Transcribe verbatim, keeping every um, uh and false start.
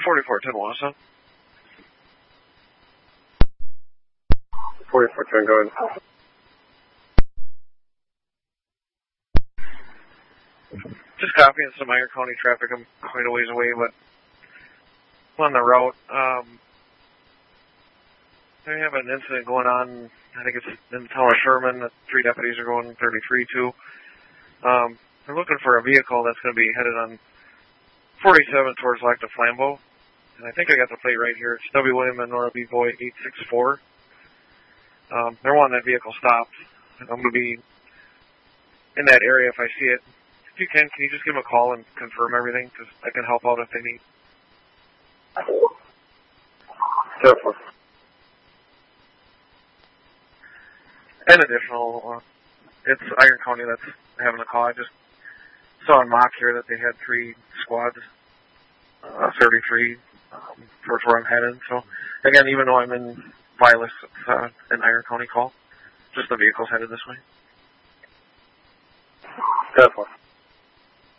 forty-four ten Wausau. forty-four ten, go ahead. Just copying some Iron County traffic. I'm quite a ways away, but I'm on the route. Um, they have an incident going on. I think it's in the town of Sherman. The three deputies are going thirty-three to. Um, they're looking for a vehicle that's going to be headed on forty-seven towards Lac de Flambeau. And I think I got the plate right here. It's W. William and Nora B. Boy eight six four. Um, they're wanting that vehicle stopped. I'm going to be in that area if I see it. If you can, can you just give them a call and confirm everything? Because I can help out if they need. Definitely. And additional, uh, it's Iron County that's having a call. I just saw in mock here that they had three squads, uh, thirty-three, um, towards where I'm headed. So, again, even though I'm in Vilas, it's uh, an Iron County call. Just the vehicle's headed this way. Definitely.